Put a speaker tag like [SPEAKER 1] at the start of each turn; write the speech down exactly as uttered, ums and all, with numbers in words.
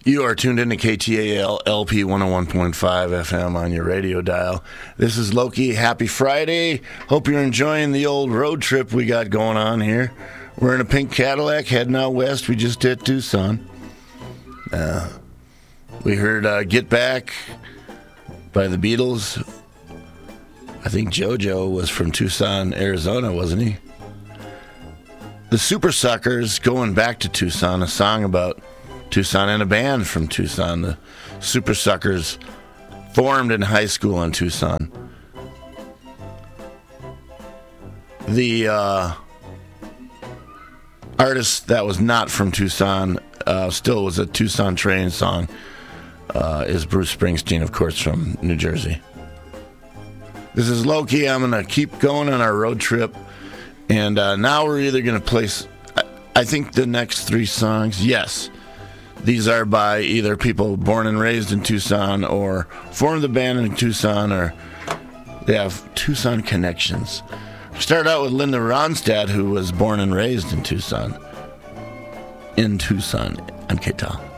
[SPEAKER 1] You are tuned into K T A L L P one oh one point five F M on your radio dial. This is Loki. Happy Friday. Hope you're enjoying the old road trip we got going on here. We're in a pink Cadillac heading out west. We just hit Tucson. Uh, we heard uh, Get Back by the Beatles. I think JoJo was from Tucson, Arizona, wasn't he? The Super Suckers, Going Back to Tucson, a song about Tucson and a band from Tucson. The Super Suckers formed in high school in Tucson. The uh, artist that was not from Tucson, uh, still was a Tucson train song, uh, is Bruce Springsteen, of course, from New Jersey. This is Loki. I'm going to keep going on our road trip. And uh, now we're either going to place, I think the next three songs, yes. These are by either people born and raised in Tucson or formed the band in Tucson, or they have Tucson connections. We started out with Linda Ronstadt, who was born and raised in Tucson. In Tucson. I'm K T A L.